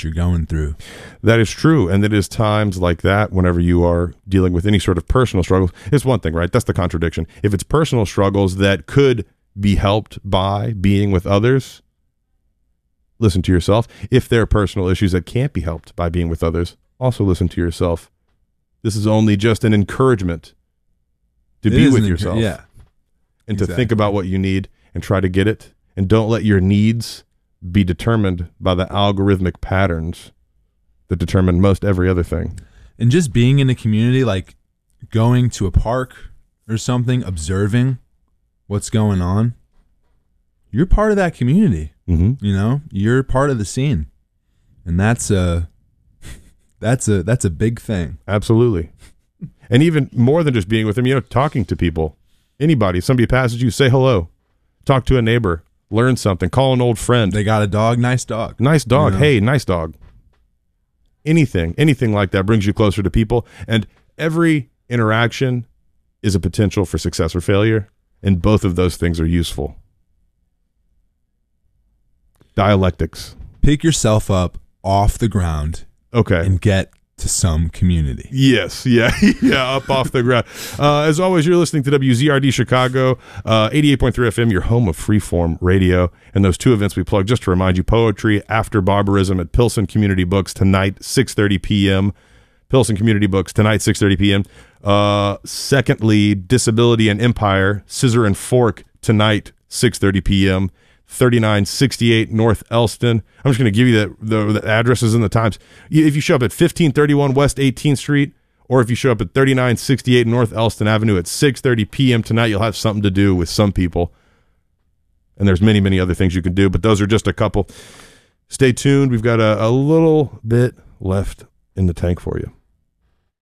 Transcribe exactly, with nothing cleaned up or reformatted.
what you're going through. That is true. And it is times like that, whenever you are dealing with any sort of personal struggles, it's one thing, right? That's the contradiction. If it's personal struggles that could be helped by being with others, listen to yourself. If there are personal issues that can't be helped by being with others, also listen to yourself. This is only just an encouragement to It be is with an encour- yourself. Yeah. And to Exactly. think about what you need and try to get it. And don't let your needs be determined by the algorithmic patterns that determine most every other thing. And just being in a community, like going to a park or something, observing what's going on, you're part of that community. Mm-hmm. You know, you're part of the scene, and that's a that's a that's a big thing. Absolutely. And even more than just being with them, you know, talking to people, anybody, somebody passes you, say hello, talk to a neighbor, learn something, call an old friend. They got a dog, nice dog. Nice dog. You know? Hey, nice dog. Anything, anything like that brings you closer to people. And every interaction is a potential for success or failure. And both of those things are useful. Dialectics. Pick yourself up off the ground Okay. and get to some community. Yes, yeah, yeah, up off the ground. Uh, as always, you're listening to W Z R D Chicago, uh, eighty-eight point three F M, your home of freeform radio. And those two events we plugged, just to remind you, Poetry After Barbarism at Pilsen Community Books tonight, six thirty p.m. Pilsen Community Books tonight, six thirty p.m. Uh, secondly, Disability and Empire, Scissor and Fork tonight, six thirty p.m. thirty-nine sixty-eight North Elston. I'm just going to give you the, the, the addresses and the times. If you show up at fifteen thirty-one West eighteenth Street, or if you show up at thirty-nine sixty-eight North Elston Avenue at six thirty p.m. tonight, you'll have something to do with some people. And there's many, many other things you can do, but those are just a couple. Stay tuned. We've got a, a little bit left in the tank for you.